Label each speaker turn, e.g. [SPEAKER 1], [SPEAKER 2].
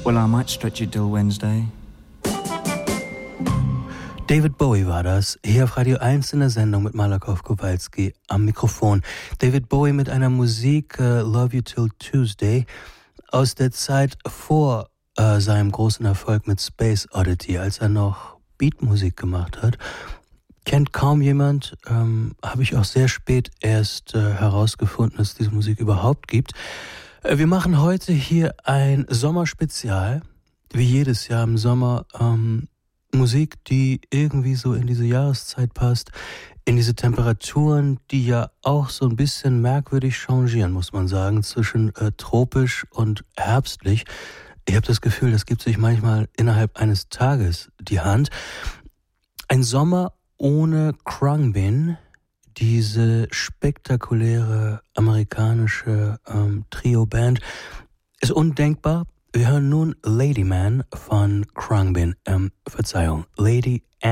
[SPEAKER 1] Well, I might stretch it till Wednesday.
[SPEAKER 2] David Bowie war das, hier auf Radio 1 in der Sendung mit Malakow Kowalski am Mikrofon. David Bowie mit einer Musik Love You Till Tuesday aus der Zeit vor seinem großen Erfolg mit Space Oddity, als er noch Beatmusik gemacht hat. Kennt kaum jemand, habe ich auch sehr spät erst herausgefunden, dass es diese Musik überhaupt gibt. Wir machen heute hier ein Sommerspezial, wie jedes Jahr im Sommer, Musik, die irgendwie so in diese Jahreszeit passt, in diese Temperaturen, die ja auch so ein bisschen merkwürdig changieren, muss man sagen, zwischen tropisch und herbstlich. Ich habe das Gefühl, das gibt sich manchmal innerhalb eines Tages die Hand. Ein Sommer ohne Khruangbin, diese spektakuläre amerikanische Trio-Band, ist undenkbar. Wir hören nun Lady Man von Khruangbin. Verzeihung, Lady